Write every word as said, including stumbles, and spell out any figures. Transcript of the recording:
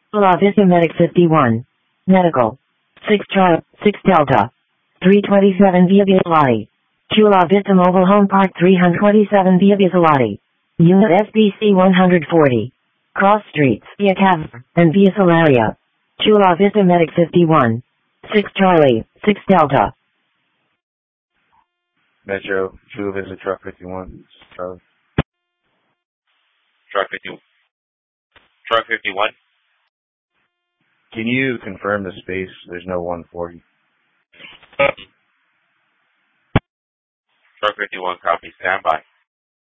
Chula Vista Medic fifty-one. Medical. six Charlie, six Delta. three twenty-seven Via Bisolati. Chula Vista Mobile Home Park three twenty-seven Via Bisolati. Unit S B C one forty. Cross Streets, Via Cav, and Via Solaria. Chula Vista Medic fifty-one. six Charlie, six Delta. Metro, Chula Vista Truck fifty-one. Charlie. Truck fifty-one. Truck fifty-one. Can you confirm the space? There's no one forty. Truck fifty-one, copy. Stand by.